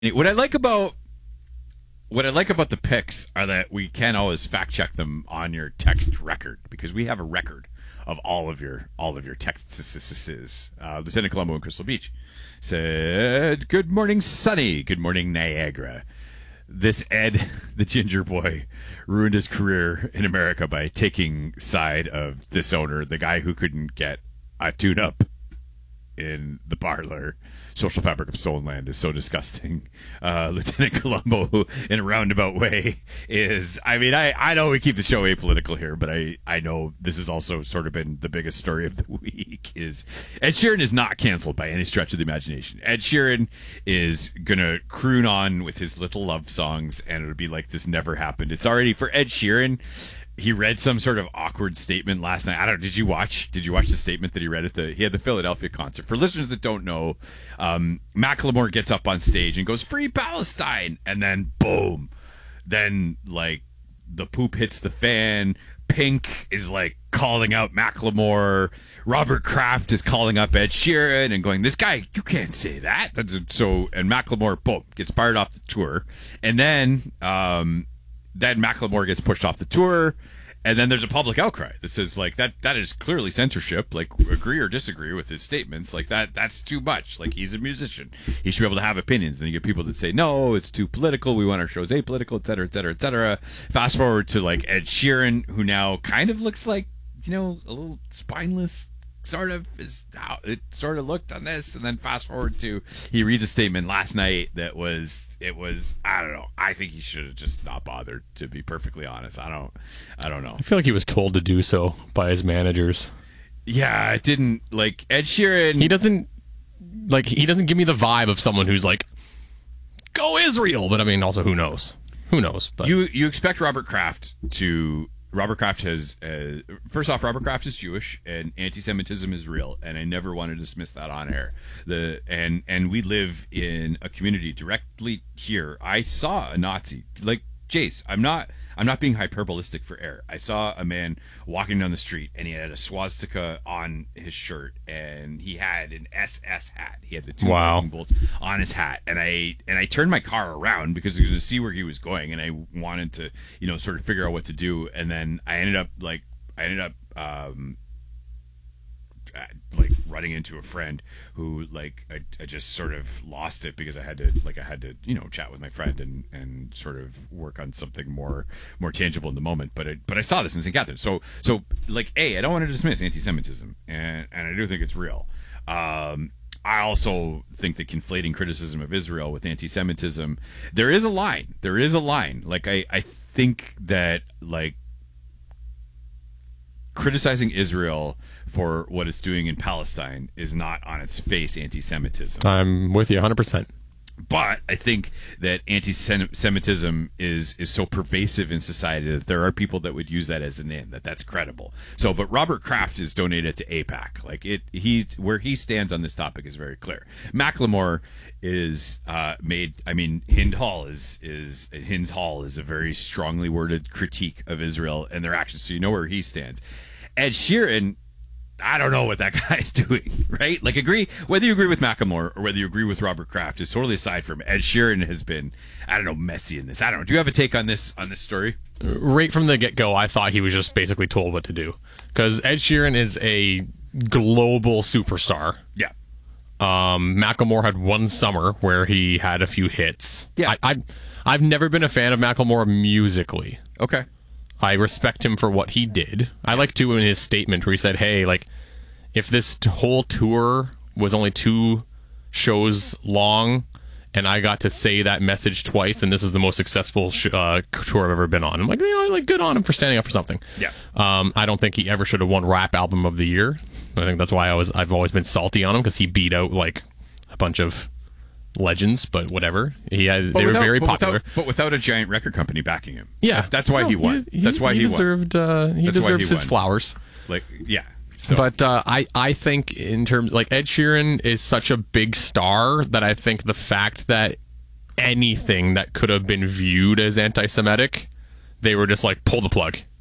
What I like about the picks are that we can always fact check them on your text record because we have a record of all of your texts. Lieutenant Colombo in Crystal Beach said, "Good morning, Sunny. Good morning, Niagara. This Ed, the ginger boy, ruined his career in America by taking side of this owner, the guy who couldn't get a tune-up in the parlor. Social fabric of stolen land is so disgusting." Lieutenant Colombo, in a roundabout way, is, I know we keep the show apolitical here, but I know this has also sort of been the biggest story of the week, is Ed Sheeran is not canceled by any stretch of the imagination. Ed Sheeran is going to croon on with his little love songs, and it'll be like this never happened. It's already, for Ed Sheeran, he read some sort of awkward statement last night. I don't know. Did you watch the statement that he read he had the Philadelphia concert? For listeners that don't know, Macklemore gets up on stage and goes, "Free Palestine," and then boom, then like the poop hits the fan. Pink is like calling out Macklemore. Robert Kraft is calling up Ed Sheeran and going, "This guy, you can't say that." And Macklemore, boom, gets fired off the tour, and then Macklemore gets pushed off the tour, and then there's a public outcry that says like that is clearly censorship. Like, agree or disagree with his statements, like that's too much. Like, he's a musician, he should be able to have opinions. Then you get people that say, no, it's too political, we want our shows apolitical, et cetera, et cetera, et cetera. Fast forward to like Ed Sheeran, who now kind of looks like, a little spineless, sort of is how it sort of looked on this, and then fast forward to he reads a statement last night that was I don't know. I think he should have just not bothered, to be perfectly honest. I don't know. I feel like he was told to do so by his managers. Yeah, it didn't, like, Ed Sheeran. He doesn't give me the vibe of someone who's like, "Go Israel," but I mean, also who knows? But you expect Robert Kraft has first off, Robert Kraft is Jewish, and anti-Semitism is real, and I never want to dismiss that on air. And we live in a community directly here. I saw a Nazi, like, Jace, I'm not being hyperbolistic for air. I saw a man walking down the street, and he had a swastika on his shirt, and he had an SS hat. He had the two lightning bolts on his hat, and I turned my car around because I was going to see where he was going, and I wanted to, sort of figure out what to do. And then I ended up running into a friend who, like, I just sort of lost it because I had to chat with my friend and sort of work on something more tangible in the moment. But I saw this in St. Catharines. So like, I don't want to dismiss anti-Semitism, and I do think it's real. I also think that conflating criticism of Israel with anti-Semitism, there is a line. Like, I think that, like, criticizing Israel for what it's doing in Palestine is not on its face anti-Semitism. I'm with you 100%. But I think that anti-Semitism is so pervasive in society that there are people that would use that as a name, that's credible. So, but Robert Kraft is donated to AIPAC. Like, where he stands on this topic is very clear. Macklemore is Hind Hall is a very strongly worded critique of Israel and their actions, so you know where he stands. Ed Sheeran, I don't know what that guy's doing, right? Like, whether you agree with Macklemore or whether you agree with Robert Kraft is totally aside from Ed Sheeran has been, messy in this. I don't know. Do you have a take on this story? Right from the get-go, I thought he was just basically told what to do. Because Ed Sheeran is a global superstar. Yeah. Macklemore had one summer where he had a few hits. Yeah. I've never been a fan of Macklemore musically. Okay. I respect him for what he did. I like to, in his statement where he said, hey, like, if this whole tour was only 2 shows long and I got to say that message twice, then this is the most successful tour I've ever been on. I'm like, good on him for standing up for something. Yeah. I don't think he ever should have won Rap Album of the Year. I think that's why I've always been salty on him, because he beat out like a bunch of legends, but whatever. They were very popular, but without a giant record company backing him. Yeah, that's why he won. That's why he deserved. Won. He deserves his flowers. Like, yeah. So. But I think in terms, like, Ed Sheeran is such a big star that I think the fact that anything that could have been viewed as anti-Semitic, they were just like, pull the plug.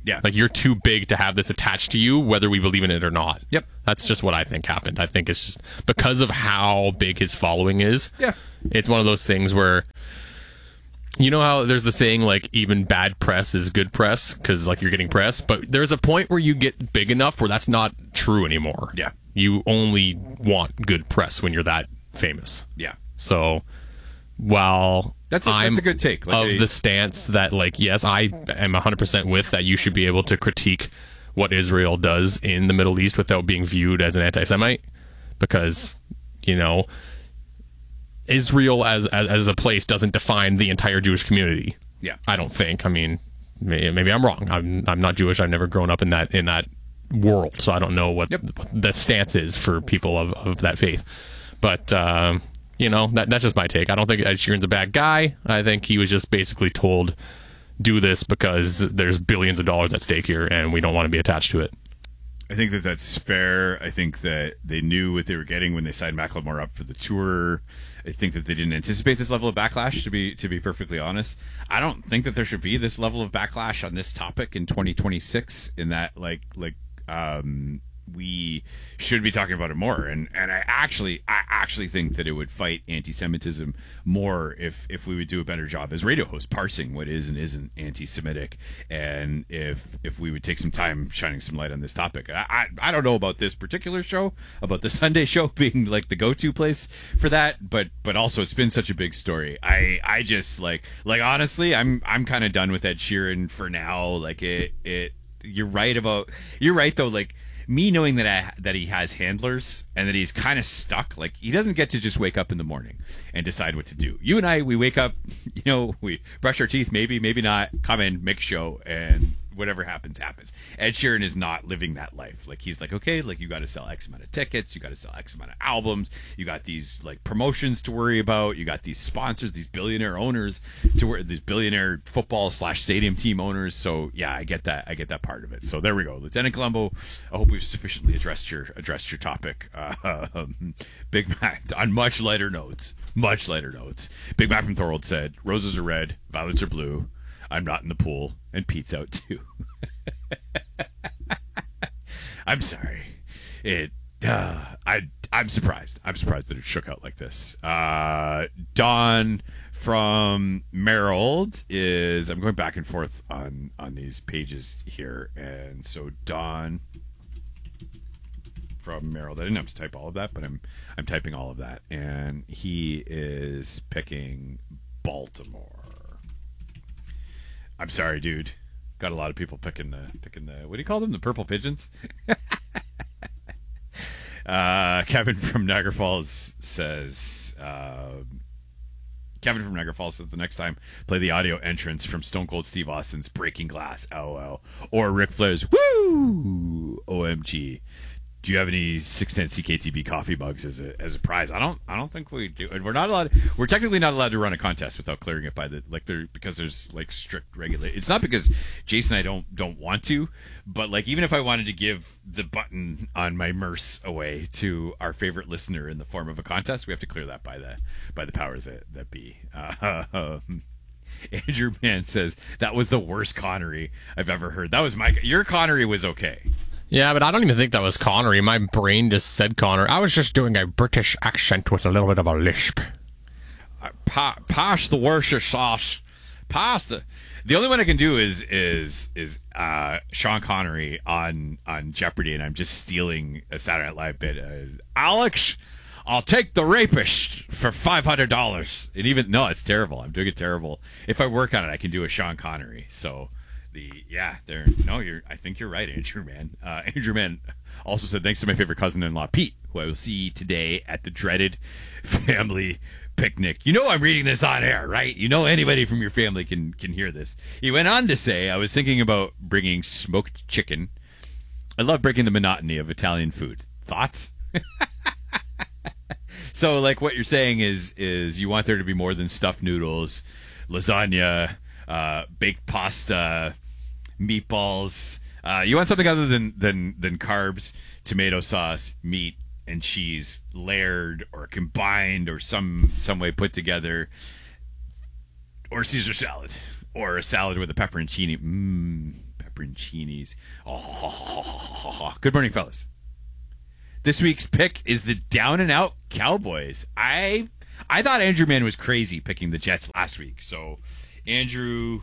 Yeah. Like, you're too big to have this attached to you, whether we believe in it or not. Yep. That's just what I think happened. I think it's just because of how big his following is. Yeah. It's one of those things where, you know how there's the saying, like, even bad press is good press because, like, you're getting press, but there's a point where you get big enough where that's not true anymore. Yeah. You only want good press when you're that famous. Yeah. So while That's I'm a good take. Like, of the stance that, like, yes, I am 100% with that you should be able to critique what Israel does in the Middle East without being viewed as an anti-Semite, because, you know, Israel as a place doesn't define the entire Jewish community. Yeah. I don't think. I mean, maybe I'm wrong. I'm not Jewish. I've never grown up in that world, so I don't know what the stance is for people of that faith. But you know, that's just my take. I don't think Ed Sheeran's a bad guy. I think he was just basically told, do this because there's billions of dollars at stake here, and we don't want to be attached to it. I think that that's fair. I think that they knew what they were getting when they signed Macklemore up for the tour. I think that they didn't anticipate this level of backlash, to be perfectly honest. I don't think that there should be this level of backlash on this topic in 2026, in that we should be talking about it more. And I actually think that it would fight anti-Semitism more if we would do a better job as radio hosts parsing what is and isn't anti-Semitic, and if we would take some time shining some light on this topic. I don't know about this particular show, about the Sunday show being like the go-to place for that, but also it's been such a big story. I just like honestly, I'm kind of done with Ed Sheeran for now. Like you're right though, like, me knowing that he has handlers and that he's kind of stuck, like, he doesn't get to just wake up in the morning and decide what to do. You and I, we wake up, you know, we brush our teeth, maybe not, come in, make a show, and whatever happens. Ed Sheeran is not living that life. Like, he's like, okay, like, you got to sell X amount of tickets, you got to sell X amount of albums, you got these, like, promotions to worry about, you got these sponsors, these billionaire owners to worry, these billionaire football/stadium team owners. So yeah, I get that part of it. So there we go, Lieutenant Columbo. I hope we've sufficiently addressed your topic. Big Mac, on much lighter notes. Big Mac from Thorold said, roses are red, violets are blue. I'm not in the pool, and Pete's out too. I'm sorry. I'm surprised. I'm surprised that it shook out like this. Don from Merrill is. I'm going back and forth on these pages here, and so Don from Merrill. I didn't have to type all of that, but I'm typing all of that, and he is picking Baltimore. I'm sorry, dude. Got a lot of people picking the what do you call them? The purple pigeons? Kevin from Niagara Falls says the next time play the audio entrance from Stone Cold Steve Austin's Breaking Glass, LOL, or Ric Flair's Woo, OMG. Do you have any 610 CKTB coffee mugs as a prize? I don't think we do. And we're technically not allowed to run a contest without clearing it by because there's like strict regulation. It's not because Jason and I don't want to, but like, even if I wanted to give the button on my Merce away to our favorite listener in the form of a contest, we have to clear that by the powers that be. Andrew Mann says that was the worst Connery I've ever heard. That was your Connery was okay. Yeah, but I don't even think that was Connery. My brain just said Connery. I was just doing a British accent with a little bit of a lisp. Pass the Worcestershire sauce. Pass the only one I can do is Sean Connery on Jeopardy, and I'm just stealing a Saturday Night Live bit. Alex, I'll take the rapist for $500. And even no, it's terrible. I'm doing it terrible. If I work on it, I can do a Sean Connery. So. I think you're right, Andrew Man. Andrew Man also said, thanks to my favorite cousin-in-law, Pete, who I will see today at the dreaded family picnic. You know I'm reading this on air, right? You know anybody from your family can hear this. He went on to say, I was thinking about bringing smoked chicken. I love breaking the monotony of Italian food. Thoughts? So, like, what you're saying is you want there to be more than stuffed noodles, lasagna, baked pasta, meatballs. You want something other than carbs, tomato sauce, meat, and cheese layered or combined or some way put together, or Caesar salad, or a salad with a pepperoncini. pepperoncinis. Oh, good morning, fellas. This week's pick is the down and out Cowboys. I thought Andrew Mann was crazy picking the Jets last week. So Andrew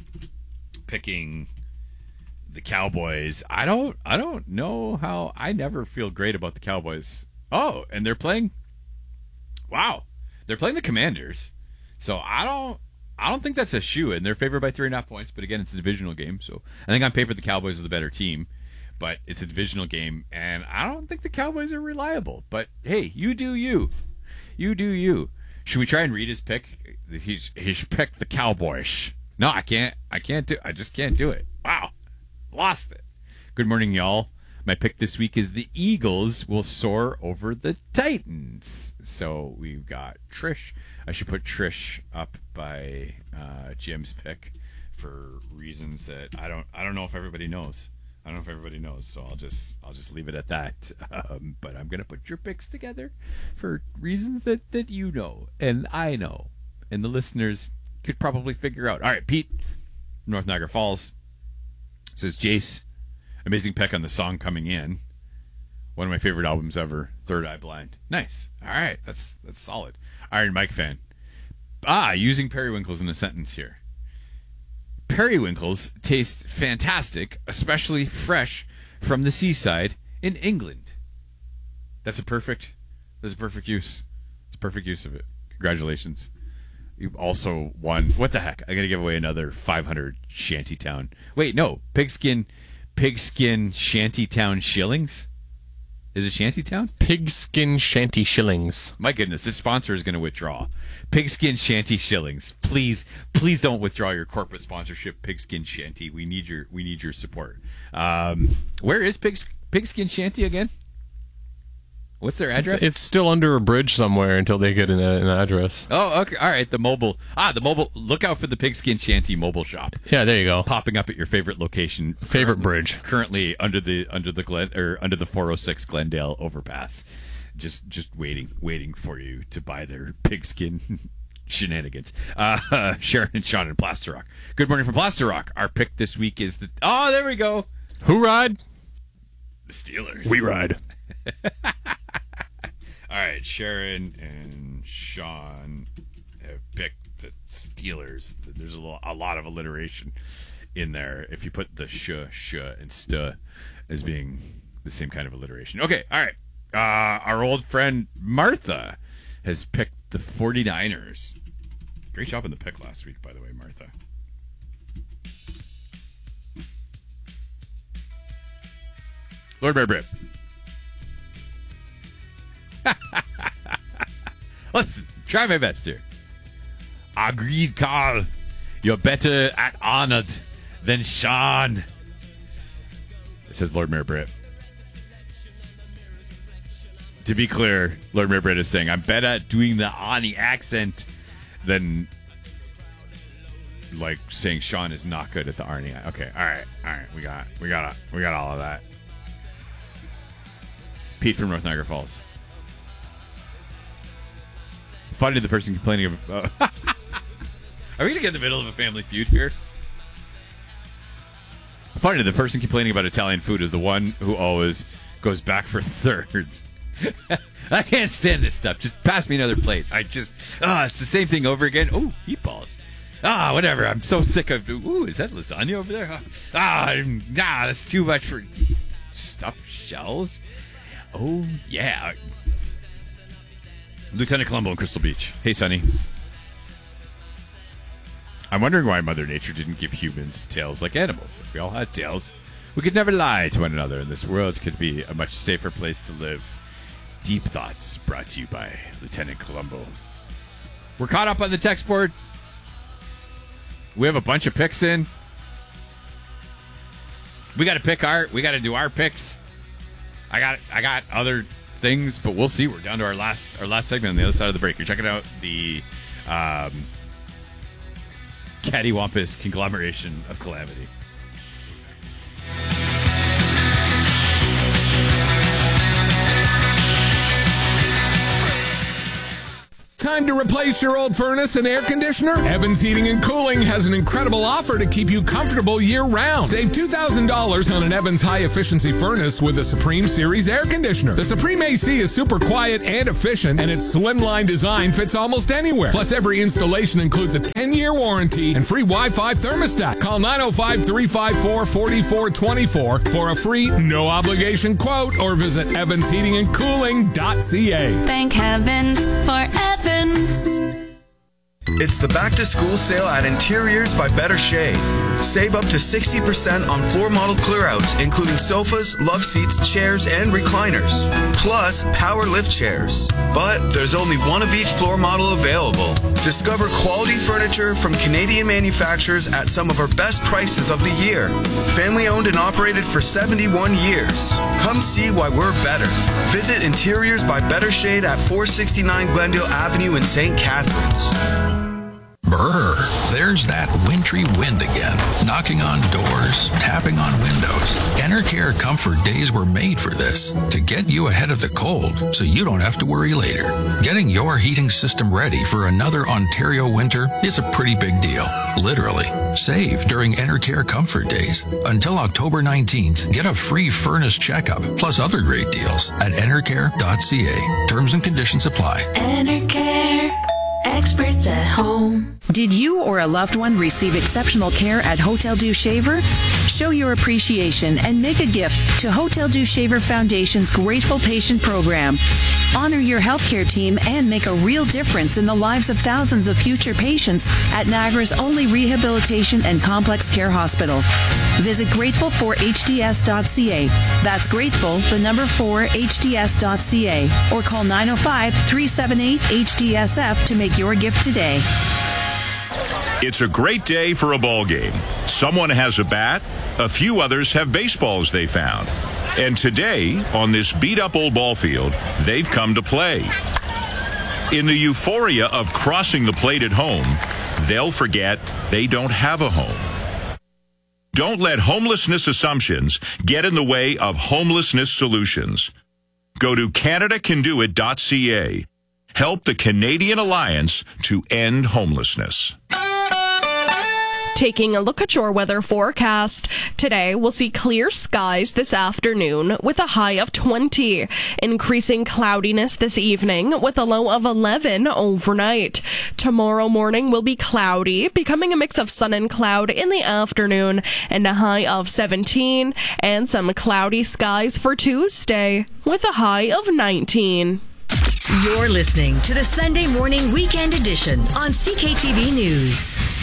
picking the Cowboys. I don't know how. I never feel great about the Cowboys. Oh, and they're playing. Wow, they're playing the Commanders. So I don't think that's a shoe-in. They're favored by 3.5 points, but again, it's a divisional game. So I think on paper the Cowboys are the better team. But it's a divisional game, and I don't think the Cowboys are reliable. But hey, you do you. You do you. Should we try and read his pick? He should pick the Cowboys. No, I can't. I just can't do it. Wow. Lost it. Good morning, y'all. My pick this week is the Eagles will soar over the Titans. So we've got Trish. I should put Trish up by Jim's pick for reasons that I don't know if everybody knows. So I'll just leave it at that. But I'm gonna put your picks together for reasons that you know and I know, and the listeners could probably figure out. All right, Pete, North Niagara Falls says Jace, amazing pick on the song Coming In. One of my favorite albums ever. Third Eye Blind. Nice. All right, that's solid. Iron Mike fan. Using periwinkles in a sentence here. Periwinkles taste fantastic, especially fresh from the seaside in England. That's a perfect use. It's a perfect use of it. Congratulations. You also won. What the heck? I'm going to give away another 500 Shantytown. Wait, no. Pigskin Shantytown shillings? Is it Shantytown? Pigskin Shanty Shillings. My goodness, this sponsor is going to withdraw. Pigskin Shanty Shillings. Please don't withdraw your corporate sponsorship, Pigskin Shanty. We need your support. Where is Pigskin Shanty again? What's their address? It's still under a bridge somewhere until they get an address. Oh, okay. All right. The mobile. Look out for the Pigskin Shanty mobile shop. Yeah, there you go. Popping up at your favorite location. Favorite bridge. Currently under the 406 Glendale overpass. Just waiting for you to buy their pigskin shenanigans. Sharon and Sean in Plaster Rock. Good morning from Plaster Rock. Our pick this week is there we go. Who ride? The Steelers. We ride. All right, Sharon and Sean have picked the Steelers. There's a lot of alliteration in there. If you put the sh, and st as being the same kind of alliteration. Okay, all right. Our old friend Martha has picked the 49ers. Great job in the pick last week, by the way, Martha. Lord Bear Brip. Let's try my best here. Agreed, Carl. You're better at Arnold than Sean. It says Lord Mayor Britt. To be clear, Lord Mayor Britt is saying, I'm better at doing the Arnie accent than like saying Sean is not good at the Arnie. Okay, all right. We got all of that. Pete from North Niagara Falls. Funny the person complaining of. Are we gonna get in the middle of a family feud here? Funny the person complaining about Italian food is the one who always goes back for thirds. I can't stand this stuff. Just pass me another plate. It's the same thing over again. Oh, meatballs. Whatever. I'm so sick of. Ooh, is that lasagna over there? That's too much for stuffed shells. Oh yeah. Lieutenant Columbo in Crystal Beach. Hey, Sonny. I'm wondering why Mother Nature didn't give humans tails like animals. If we all had tails, we could never lie to one another, and this world could be a much safer place to live. Deep Thoughts, brought to you by Lieutenant Columbo. We're caught up on the text board. We have a bunch of picks in. We got to do our picks. I got other things, but we'll see. We're down to our last segment on the other side of the break. You're checking out the cattywampus conglomeration of calamity. Time to replace your old furnace and air conditioner? Evans Heating and Cooling has an incredible offer to keep you comfortable year-round. Save $2,000 on an Evans high-efficiency furnace with a Supreme Series air conditioner. The Supreme AC is super quiet and efficient, and its slimline design fits almost anywhere. Plus, every installation includes a 10-year warranty and free Wi-Fi thermostat. Call 905-354-4424 for a free, no-obligation quote, or visit evansheatingandcooling.ca. Thank heavens for Evans. It's the back-to-school sale at Interiors by Better Shade. Save up to 60% on floor model clearouts, including sofas, love seats, chairs, and recliners. Plus, power lift chairs. But there's only one of each floor model available. Discover quality furniture from Canadian manufacturers at some of our best prices of the year. Family owned and operated for 71 years. Come see why we're better. Visit Interiors by Better Shade at 469 Glendale Avenue in St. Catharines. Brr, there's that wintry wind again, knocking on doors, tapping on windows. Enercare Comfort Days were made for this, to get you ahead of the cold so you don't have to worry later. Getting your heating system ready for another Ontario winter is a pretty big deal, literally. Save during Enercare Comfort Days. Until October 19th, get a free furnace checkup, plus other great deals at enercare.ca. Terms and conditions apply. Enercare. Experts at home. Did you or a loved one receive exceptional care at Hotel Dieu Shaver? Show your appreciation and make a gift to Hotel Dieu Shaver Foundation's Grateful Patient Program. Honor your healthcare team and make a real difference in the lives of thousands of future patients at Niagara's only rehabilitation and complex care hospital. Visit grateful4hds.ca. That's grateful, the number 4hds.ca, or call 905-378-HDSF to make your gift today. It's a great day for a ball game. Someone has a bat, a few others have baseballs they found. And today, on this beat-up old ball field, they've come to play. In the euphoria of crossing the plate at home, they'll forget they don't have a home. Don't let homelessness assumptions get in the way of homelessness solutions. Go to CanadaCanDoIt.ca. Help the Canadian Alliance to end homelessness. Taking a look at your weather forecast. Today, we'll see clear skies this afternoon with a high of 20. Increasing cloudiness this evening with a low of 11 overnight. Tomorrow morning will be cloudy, becoming a mix of sun and cloud in the afternoon, and a high of 17. And some cloudy skies for Tuesday with a high of 19. You're listening to the Sunday Morning Weekend Edition on CKTV News.